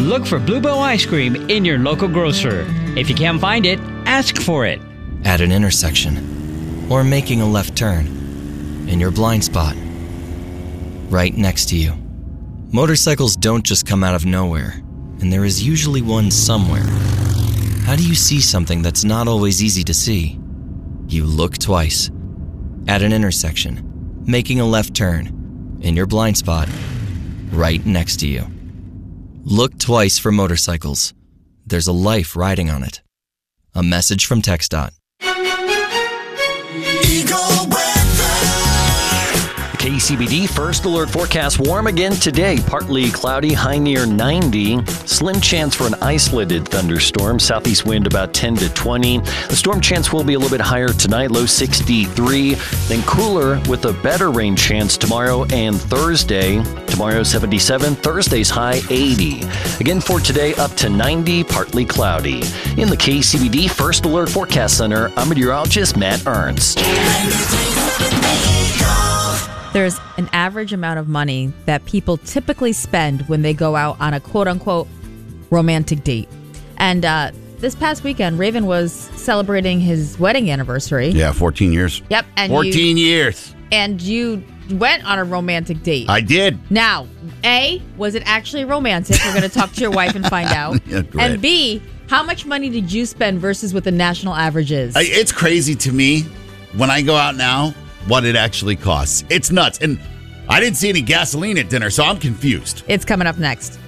Look for Bluebell ice cream in your local grocer. If you can't find it, ask for it. At an intersection, or making a left turn, in your blind spot, right next to you. Motorcycles don't just come out of nowhere, and there is usually one somewhere. How do you see something that's not always easy to see? You look twice. At an intersection, making a left turn, in your blind spot, right next to you. Look twice for motorcycles. There's a life riding on it. A message from TxDOT. KCBD First Alert forecast warm again today. Partly cloudy, high near 90. Slim chance for an isolated thunderstorm. Southeast wind about 10 to 20. The storm chance will be a little bit higher tonight, low 63. Then cooler with a better rain chance tomorrow and Thursday. Tomorrow 77, Thursday's high 80. Again for today up to 90, partly cloudy. In the KCBD First Alert Forecast Center, I'm meteorologist Matt Ernst. There's an average amount of money that people typically spend when they go out on a quote-unquote romantic date. And this past weekend, Raven was celebrating his wedding anniversary. Yeah, 14 years. Yep. And 14 years. And you went on a romantic date. I did. Now, A, was it actually romantic? We're going to talk to your wife and find out. Yeah, great. And B, how much money did you spend versus what the national average is? It's crazy to me when I go out now what it actually costs. It's nuts. And I didn't see any gasoline at dinner, so I'm confused. It's coming up next.